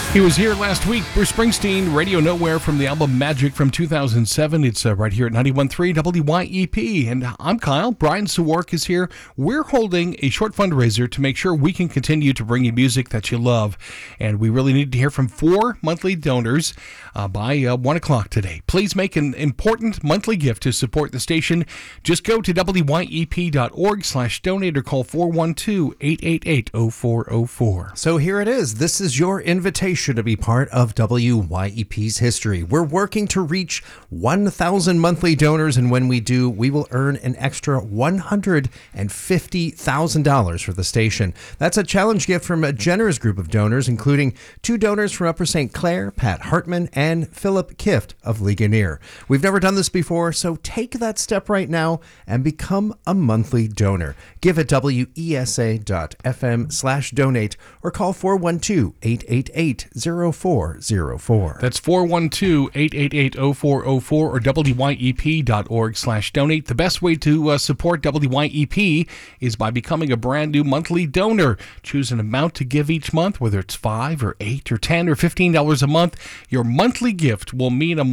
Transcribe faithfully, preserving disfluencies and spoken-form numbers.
He was here last week. Bruce Springsteen, Radio Nowhere from the album Magic from two thousand seven. It's uh, right here at ninety-one point three W Y E P. And I'm Kyle. Brian Sawark is here. We're holding a short fundraiser to make sure we can continue to bring you music that you love. And we really need to hear from four monthly donors uh, by uh, one o'clock today. Please make an important monthly gift to support the station. Just go to W Y E P dot org slash donate or call four one two, eight eight eight, oh four oh four. So here it is. This is your invitation to be part of W Y E P's history. We're working to reach one thousand monthly donors, and when we do, we will earn an extra one hundred fifty thousand dollars for the station. That's a challenge gift from a generous group of donors, including two donors from Upper Saint Clair, Pat Hartman, and Philip Kift of Ligonier. We've never done this before, so take that step right now and become a monthly donor. Give at W E S A dot F M slash donate or call four one two, eight eight eight, oh four oh four. That's four one two, eight eight eight, oh four oh four or W Y E P dot org slash donate. The best way to uh, support W Y E P is by becoming a brand new monthly donor. Choose an amount to give each month, whether it's five or eight or ten or fifteen dollars a month. Your monthly gift will mean a